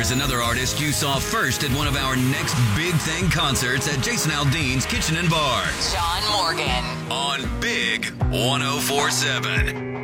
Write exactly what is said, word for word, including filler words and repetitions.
Here's another artist you saw first at one of our next Big Thing concerts at Jason Aldean's Kitchen and Bar. John Morgan. On Big ten forty-seven.